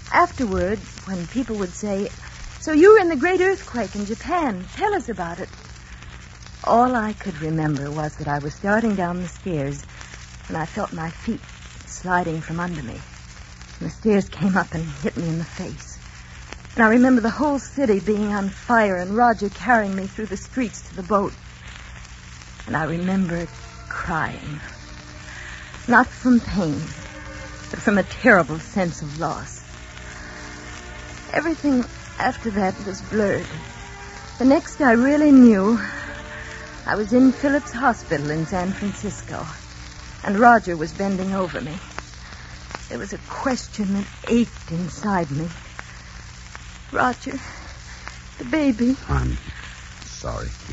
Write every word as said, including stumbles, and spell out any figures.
Afterward, when people would say, "So you were in the great earthquake in Japan. Tell us about it." All I could remember was that I was starting down the stairs, and I felt my feet sliding from under me. And the stairs came up and hit me in the face. And I remember the whole city being on fire and Roger carrying me through the streets to the boat. And I remember crying. Not from pain, but from a terrible sense of loss. Everything after that was blurred. The next I really knew, I was in Phillips Hospital in San Francisco, and Roger was bending over me. There was a question that ached inside me. Roger, the baby. I'm sorry,